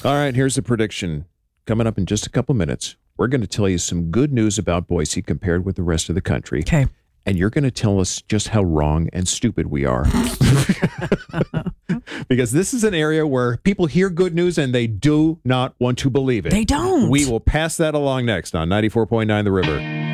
All right, here's a prediction. Coming up in just a couple minutes, we're going to tell you some good news about Boise compared with the rest of the country. Okay. And you're going to tell us just how wrong and stupid we are. Because this is an area where people hear good news and they do not want to believe it. They don't. We will pass that along next on 94.9 The River.